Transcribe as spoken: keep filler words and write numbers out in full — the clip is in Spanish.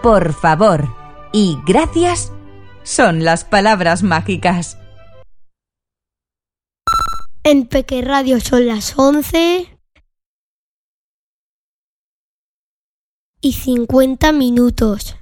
por favor y gracias son las palabras mágicas. En Peque Radio son las once y cincuenta minutos.